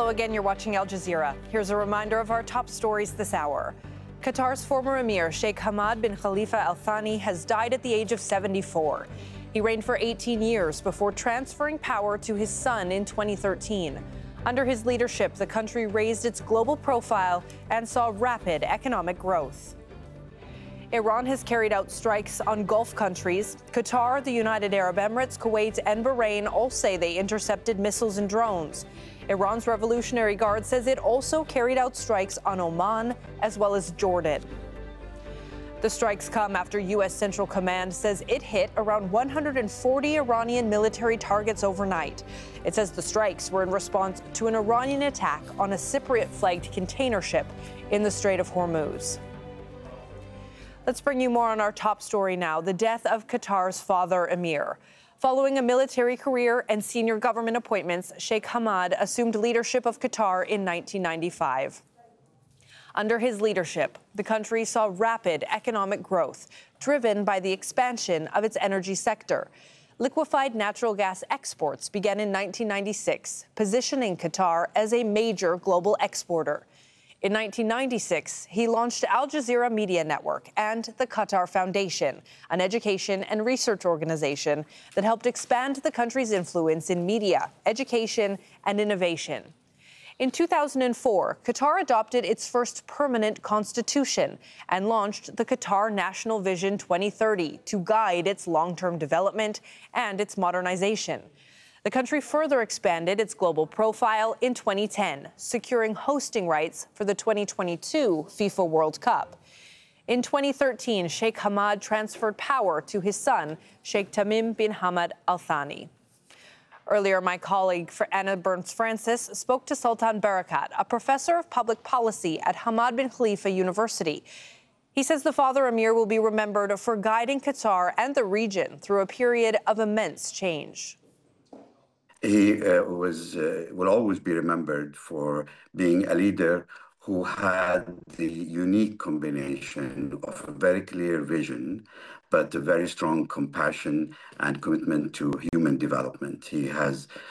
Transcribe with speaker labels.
Speaker 1: Hello again, you're watching Al Jazeera. Here's a reminder of our top stories this hour. Qatar's former emir, Sheikh Hamad bin Khalifa Al Thani, has died at the age of 74. He reigned for 18 years before transferring power to his son in 2013. Under his leadership, the country raised its global profile and saw rapid economic growth. Iran has carried out strikes on Gulf countries. Qatar, the United Arab Emirates, Kuwait, and Bahrain all say they intercepted missiles and drones. Iran's Revolutionary Guard says it also carried out strikes on Oman as well as Jordan. The strikes come after U.S. Central Command says it hit around 140 Iranian military targets overnight. It says the strikes were in response to an Iranian attack on a Cypriot-flagged container ship in the Strait of Hormuz. Let's bring you more on our top story now, the death of Qatar's father emir. Following a military career and senior government appointments, Sheikh Hamad assumed leadership of Qatar in 1995. Under his leadership, the country saw rapid economic growth, driven by the expansion of its energy sector. Liquefied natural gas exports began in 1996, positioning Qatar as a major global exporter. In 1996, he launched Al Jazeera Media Network and the Qatar Foundation, an education and research organization that helped expand the country's influence in media, education, and innovation. In 2004, Qatar adopted its first permanent constitution and launched the Qatar National Vision 2030 to guide its long-term development and its modernization. The country further expanded its global profile in 2010, securing hosting rights for the 2022 FIFA World Cup. In 2013, Sheikh Hamad transferred power to his son, Sheikh Tamim bin Hamad Al Thani. Earlier, my colleague Anna Burns-Francis spoke to Sultan Barakat, a professor of public policy at Hamad bin Khalifa University. He says the father emir will be remembered for guiding Qatar and the region through a period of immense change.
Speaker 2: He will always be remembered for being a leader who had the unique combination of a very clear vision, but a very strong compassion and commitment to human development. He has